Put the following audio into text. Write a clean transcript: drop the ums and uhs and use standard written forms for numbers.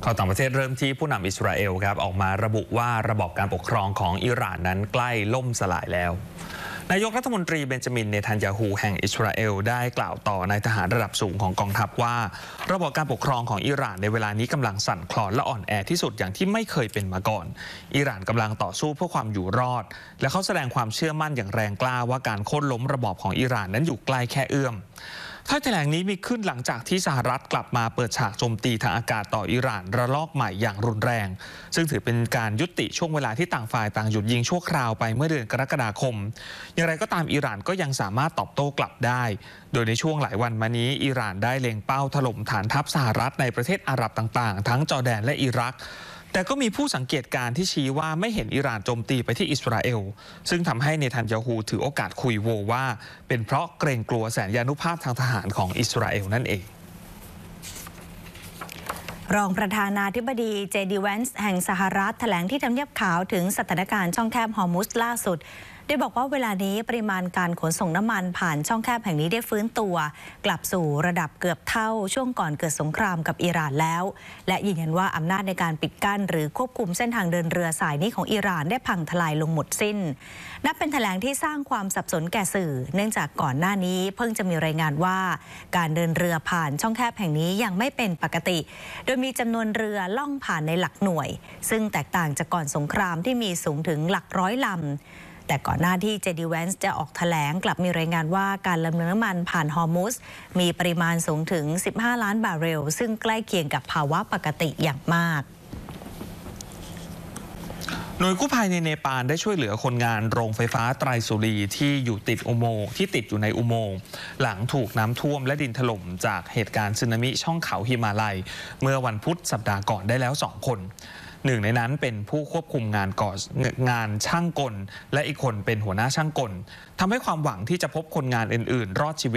ข่าวต่างประเทศเริ่มที่ผู้นำอิสราเอลครับออกมาระบุว่าระบอบการปกครองของอิหร่านนั้นใกล้ล่มสลายแล้วนายกรัฐมนตรีเบนจามินเนทันยาฮูแห่งอิสราเอลได้กล่าวต่อนายทหารระดับสูงของกองทัพว่าระบอบการปกครองของอิหร่านในเวลานี้กำลังสั่นคลอนและอ่อนแอที่สุดอย่างที่ไม่เคยเป็นมาก่อนอิหร่านกำลังต่อสู้เพื่อความอยู่รอดและเขาแสดงความเชื่อมั่นอย่างแรงกล้าว่าการโค่นล้มระบอบของอิหร่านนั้นอยู่ใกล้แค่เอื้อมถ้อยแถลงนี้มีขึ้นหลังจากที่สหรัฐกลับมาเปิดฉากโจมตีทางอากาศต่ออิหร่านระลอกใหม่อย่างรุนแรงซึ่งถือเป็นการยุติช่วงเวลาที่ต่างฝ่ายต่างหยุดยิงชั่วคราวไปเมื่อเดือนกรกฎาคมอย่างไรก็ตามอิหร่านก็ยังสามารถตอบโต้กลับได้โดยในช่วงหลายวันมานี้อิหร่านได้เล็งเป้าถล่มฐานทัพสหรัฐในประเทศอาหรับต่างๆทั้งจอร์แดนและอิรักแต่ก็มีผู้สังเกตการณ์ที่ชี้ว่าไม่เห็นอิหร่านโจมตีไปที่อิสราเอลซึ่งทำให้เนทันยาฮูถือโอกาสคุยโวว่าเป็นเพราะเกรงกลัวแสนยานุภาพทางทหารของอิสราเอลนั่นเองรองประธานาธิบดีเจดีแวนซ์แห่งสหรัฐแถลงที่ทำเนียบขาวถึงสถานการณ์ช่องแคบฮอร์มุซล่าสุดได้บอกว่าเวลานี้ปริมาณการขนส่งน้ำมันผ่านช่องแคบแห่งนี้ได้ฟื้นตัวกลับสู่ระดับเกือบเท่าช่วงก่อนเกิดสงครามกับอิหร่านแล้วและยืนยันว่าอำนาจในการปิดกั้นหรือควบคุมเส้นทางเดินเรือสายนี้ของอิหร่านได้พังทลายลงหมดสิ้นนับเป็นแถลงที่สร้างความสับสนแก่สื่อเนื่องจากก่อนหน้านี้เพิ่งจะมีรายงานว่าการเดินเรือผ่านช่องแคบแห่งนี้ยังไม่เป็นปกติโดยมีจำนวนเรือล่องผ่านในหลักหน่วยซึ่งแตกต่างจากก่อนสงครามที่มีสูงถึงหลักร้อยลำแต่ก่อนหน้าที่เจดีแวนซ์จะออกแถลงกลับมีรายงานว่าการลำเลียงน้ำมันผ่านฮอร์มุซมีปริมาณสูงถึง15ล้านบาร์เรลซึ่งใกล้เคียงกับภาวะปกติอย่างมากหน่วยกู้ภัยในเนปาลได้ช่วยเหลือคนงานโรงไฟฟ้าไตรสุรีที่อยู่ติดอุโมงค์ที่ติดอยู่ในอุโมงค์หลังถูกน้ำท่วมและดินถล่มจากเหตุการณ์สึนามิช่องเขาหิมาลัยเมื่อวันพุธสัปดาห์ก่อนได้แล้ว2 คนหนึ่งในนั้นเป็นผู้ควบคุมงานช่างกลและอีกคนเป็นหัวหน้าช่างกลทำให้ความหวังที่จะพบคนงานอื่นๆรอดชีวิต